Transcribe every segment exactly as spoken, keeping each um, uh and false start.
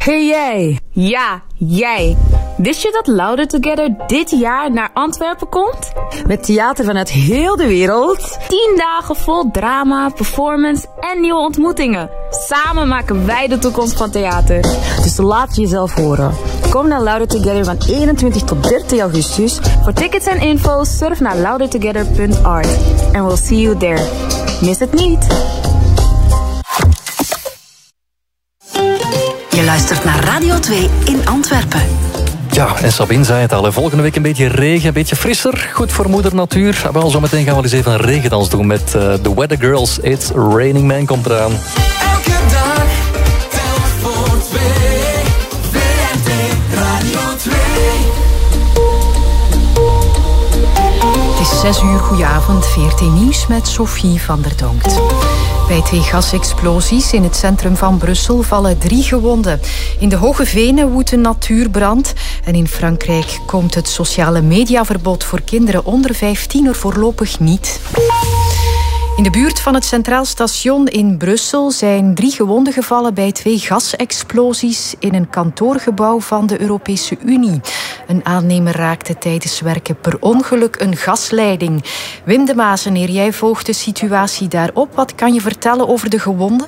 Hey jij, ja, jij. Wist je dat Louder Together dit jaar naar Antwerpen komt? Met theater vanuit heel de wereld. tien dagen vol drama, performance en nieuwe ontmoetingen. Samen maken wij de toekomst van theater. Dus laat jezelf horen. Kom naar Louder Together van eenentwintig tot dertig augustus. Voor tickets en info surf naar louder together punt art. And we'll see you there. Mis het niet. Je luistert naar Radio twee in Antwerpen. Ja, en Sabine zei het al. Volgende week een beetje regen, een beetje frisser. Goed voor moeder natuur. Wel, zometeen gaan we eens even een regendans doen met uh, The Weather Girls. It's Raining Man komt eraan. Elke dag, telk voor twee. V R T Radio twee. Het is zes uur, goedenavond. V R T Nieuws met Sophie van der Donkt. Bij twee gasexplosies in het centrum van Brussel vallen drie gewonden. In de Hoge Venen woedt een natuurbrand. En in Frankrijk komt het sociale mediaverbod voor kinderen onder vijftien er voorlopig niet. In de buurt van het Centraal Station in Brussel zijn drie gewonden gevallen bij twee gasexplosies in een kantoorgebouw van de Europese Unie. Een aannemer raakte tijdens werken per ongeluk een gasleiding. Wim de Mazeneer, jij volgt de situatie daarop. Wat kan je vertellen over de gewonden?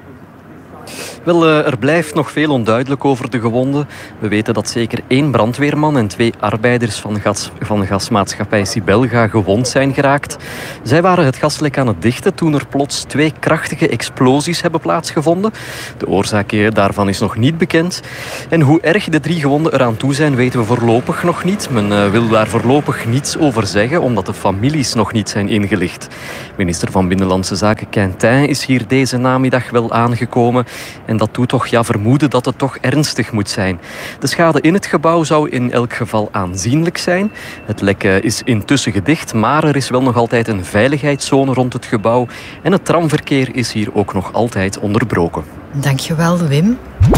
Wel, er blijft nog veel onduidelijk over de gewonden. We weten dat zeker één brandweerman en twee arbeiders van, gas, van gasmaatschappij Sibelga gewond zijn geraakt. Zij waren het gaslek aan het dichten toen er plots twee krachtige explosies hebben plaatsgevonden. De oorzaak daarvan is nog niet bekend. En hoe erg de drie gewonden eraan toe zijn, weten we voorlopig nog niet. Men wil daar voorlopig niets over zeggen, omdat de families nog niet zijn ingelicht. Minister van Binnenlandse Zaken Quintin is hier deze namiddag wel aangekomen. En dat doet toch ja, vermoeden dat het toch ernstig moet zijn. De schade in het gebouw zou in elk geval aanzienlijk zijn. Het lek is intussen gedicht, maar er is wel nog altijd een veiligheidszone rond het gebouw. En het tramverkeer is hier ook nog altijd onderbroken. Dankjewel, Wim.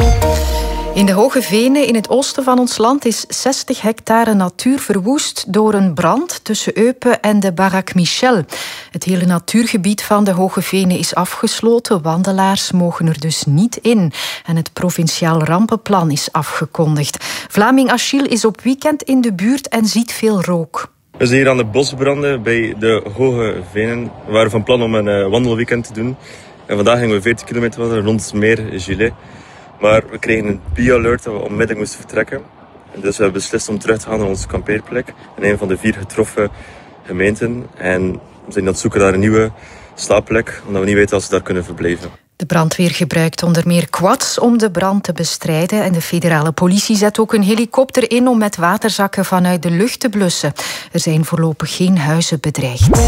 In de Hoge Venen in het oosten van ons land is zestig hectare natuur verwoest door een brand tussen Eupen en de Barak Michel. Het hele natuurgebied van de Hoge Venen is afgesloten. Wandelaars mogen er dus niet in. En het provinciaal rampenplan is afgekondigd. Vlaming Achille is op weekend in de buurt en ziet veel rook. We zijn hier aan de bosbranden bij de Hoge Venen. We waren van plan om een uh, wandelweekend te doen. En vandaag gingen we veertig kilometer wandelen rond het meer Gilet. Maar we kregen een B-alert dat we onmiddellijk moesten vertrekken. En dus we hebben beslist om terug te gaan naar onze kampeerplek. In een van de vier getroffen gemeenten. En we zijn aan het zoeken naar een nieuwe slaapplek. Omdat we niet weten of ze daar kunnen verblijven. De brandweer gebruikt onder meer quads om de brand te bestrijden. En de federale politie zet ook een helikopter in om met waterzakken vanuit de lucht te blussen. Er zijn voorlopig geen huizen bedreigd.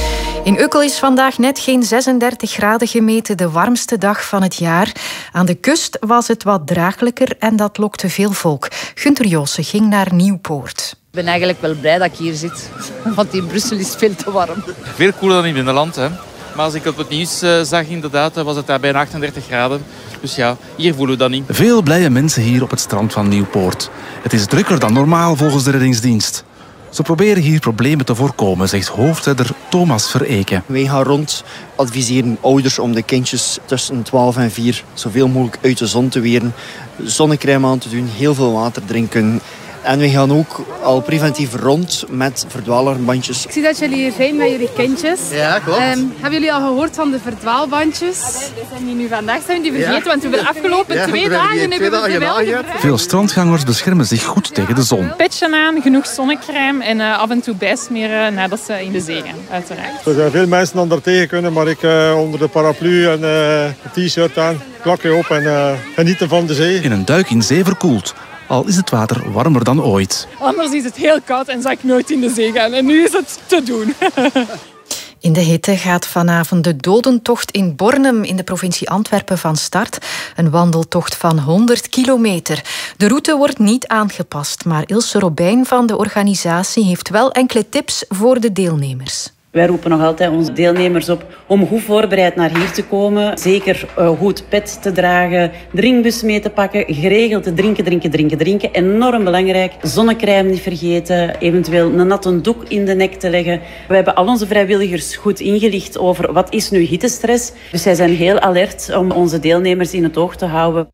In Ukkel is vandaag net geen zesendertig graden gemeten, de warmste dag van het jaar. Aan de kust was het wat draaglijker en dat lokte veel volk. Gunther Joossen ging naar Nieuwpoort. Ik ben eigenlijk wel blij dat ik hier zit, want in Brussel is het veel te warm. Veel koeler dan in binnenland, hè. Maar als ik op het nieuws uh, zag, inderdaad, was het daar bijna achtendertig graden. Dus ja, hier voelen we dat niet. Veel blije mensen hier op het strand van Nieuwpoort. Het is drukker dan normaal volgens de reddingsdienst. Ze proberen hier problemen te voorkomen, zegt hoofdredder Thomas Vereken. Wij gaan rond, adviseren ouders om de kindjes tussen twaalf en vier zoveel mogelijk uit de zon te weren. Zonnecrème aan te doen, heel veel water drinken. En we gaan ook al preventief rond met verdwaalalarmbandjes. Ik zie dat jullie hier zijn met jullie kindjes. Ja, klopt. Um, hebben jullie al gehoord van de verdwaalbandjes? Ja, die zijn die nu vandaag zijn die vergeten, ja. Want we hebben de afgelopen ja, twee dagen hebben we ze wel gebruikt. Veel strandgangers beschermen zich goed tegen de zon. Petjen aan, genoeg zonnecrème en uh, af en toe bijsmeren nadat ze in de zee gaan, uiteraard. Er zijn veel mensen dan daar tegen kunnen, maar ik uh, onder de paraplu en uh, een t-shirt aan, klakje op en uh, genieten van de zee. In een duik in zee verkoeld. Al is het water warmer dan ooit. Anders is het heel koud en zou ik nooit in de zee gaan. En nu is het te doen. In de hitte gaat vanavond de dodentocht in Bornem in de provincie Antwerpen van start. Een wandeltocht van honderd kilometer. De route wordt niet aangepast, maar Ilse Robijn van de organisatie heeft wel enkele tips voor de deelnemers. Wij roepen nog altijd onze deelnemers op om goed voorbereid naar hier te komen. Zeker uh, goed pet te dragen, drinkbus mee te pakken, geregeld te drinken, drinken, drinken, drinken. Enorm belangrijk. Zonnecrème niet vergeten, eventueel een natte doek in de nek te leggen. We hebben al onze vrijwilligers goed ingelicht over wat is nu hittestress. Dus zij zijn heel alert om onze deelnemers in het oog te houden.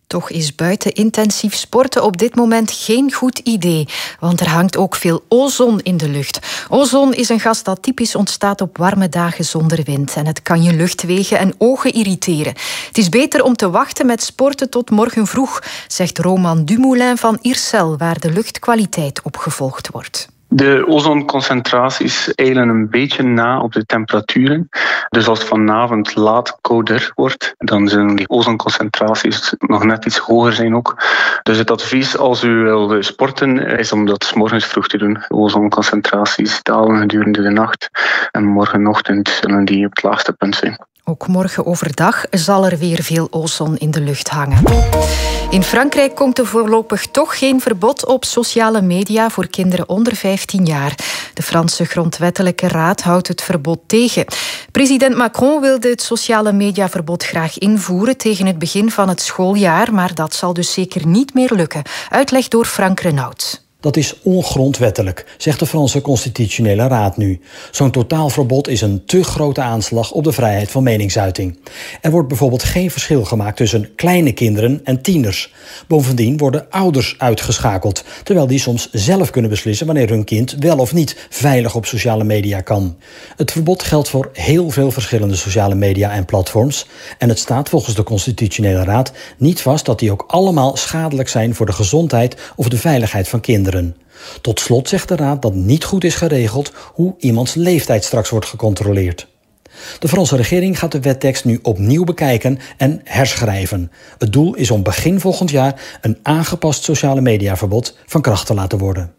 Toch is buiten intensief sporten op dit moment geen goed idee, want er hangt ook veel ozon in de lucht. Ozon is een gas dat typisch ontstaat op warme dagen zonder wind en het kan je luchtwegen en ogen irriteren. Het is beter om te wachten met sporten tot morgen vroeg, zegt Roman Dumoulin van Iercel, waar de luchtkwaliteit opgevolgd wordt. De ozonconcentraties eilen een beetje na op de temperaturen. Dus als het vanavond laat kouder wordt, dan zullen die ozonconcentraties nog net iets hoger zijn ook. Dus het advies als u wil sporten is om dat 's morgens vroeg te doen. De ozonconcentraties dalen gedurende de nacht en morgenochtend zullen die op het laagste punt zijn. Ook morgen overdag zal er weer veel ozon in de lucht hangen. In Frankrijk komt er voorlopig toch geen verbod op sociale media voor kinderen onder vijftien jaar. De Franse grondwettelijke raad houdt het verbod tegen. President Macron wilde het sociale mediaverbod graag invoeren tegen het begin van het schooljaar, maar dat zal dus zeker niet meer lukken. Uitleg door Frank Renaud. Dat is ongrondwettelijk, zegt de Franse Constitutionele Raad nu. Zo'n totaalverbod is een te grote aanslag op de vrijheid van meningsuiting. Er wordt bijvoorbeeld geen verschil gemaakt tussen kleine kinderen en tieners. Bovendien worden ouders uitgeschakeld, terwijl die soms zelf kunnen beslissen wanneer hun kind wel of niet veilig op sociale media kan. Het verbod geldt voor heel veel verschillende sociale media en platforms. En het staat volgens de Constitutionele Raad niet vast dat die ook allemaal schadelijk zijn voor de gezondheid of de veiligheid van kinderen. Tot slot zegt de Raad dat niet goed is geregeld hoe iemands leeftijd straks wordt gecontroleerd. De Franse regering gaat de wettekst nu opnieuw bekijken en herschrijven. Het doel is om begin volgend jaar een aangepast sociale mediaverbod van kracht te laten worden.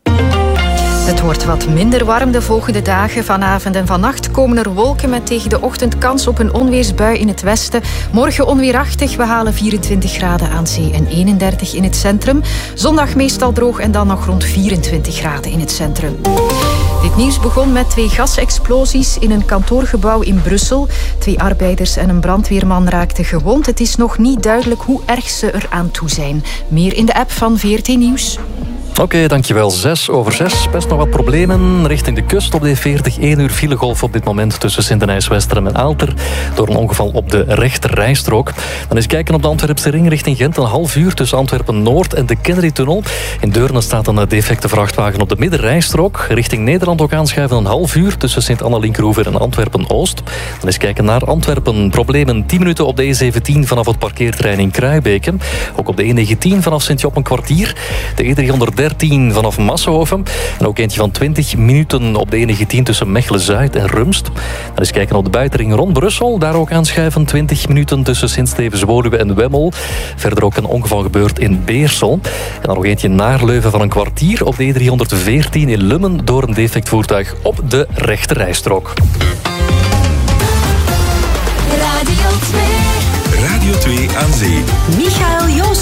Het wordt wat minder warm de volgende dagen. Vanavond en vannacht komen er wolken met tegen de ochtend kans op een onweersbui in het westen. Morgen onweerachtig, we halen vierentwintig graden aan zee en eenendertig in het centrum. Zondag meestal droog en dan nog rond vierentwintig graden in het centrum. Dit nieuws begon met twee gasexplosies in een kantoorgebouw in Brussel. Twee arbeiders en een brandweerman raakten gewond. Het is nog niet duidelijk hoe erg ze er aan toe zijn. Meer in de app van V R T Nieuws. Oké, okay, dankjewel. Zes over zes. Best nog wat problemen richting de kust op de E veertig. één uur filegolf op dit moment tussen Sint-Denijs-Westerem en Aalter. Door een ongeval op de rechterrijstrook. Dan eens kijken op de Antwerpse ring richting Gent. Een half uur tussen Antwerpen-Noord en de Kennedy-tunnel. In Deurne staat een defecte vrachtwagen op de middenrijstrook. Richting Nederland ook aanschuiven een half uur tussen Sint-Anna-Linkeroever en Antwerpen-Oost. Dan eens kijken naar Antwerpen. Problemen tien minuten op de E zeventien vanaf het parkeerterrein in Kruijbeke. Ook op de E negentien vanaf Sint-Job een kwartier. De E driehonderddertien vanaf Massenhoven. En ook eentje van twintig minuten op de E negentien tussen Mechelen-Zuid en Rumst. Dan eens kijken op de buitenring rond Brussel. Daar ook aanschuiven twintig minuten tussen Sint-Stevens-Woluwe en Wemmel. Verder ook een ongeval gebeurd in Beersel. En dan nog eentje naar Leuven van een kwartier op de E driehonderdveertien in Lummen door een defect voertuig op de rechterrijstrook. Radio twee. Radio twee aan zee. Michael Joos.